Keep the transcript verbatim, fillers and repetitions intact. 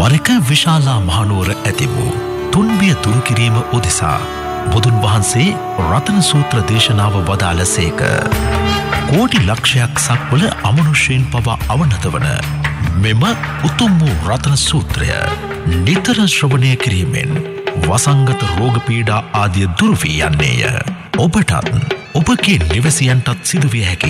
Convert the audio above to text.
වරක විශාලා මහනුවර ඇති වූ තුන්බිය දුරු කිරීම උදෙසා බුදුන් වහන්සේ රතන සූත්‍ර දේශනාව වදාළසේක. කෝටි ලක්ෂයක් සක්වල අමනුෂ්‍යයන් පවා අවනත වන මෙම උතුම් වූ රතන සූත්‍රය නිතර ශ්‍රවණය කිරීමෙන් වසංගත රෝග පීඩා ආදිය දුරු වී යන්නේය. ඔබටත් ඔබගේ නිවැසියන්ටත් සිදු විය හැකි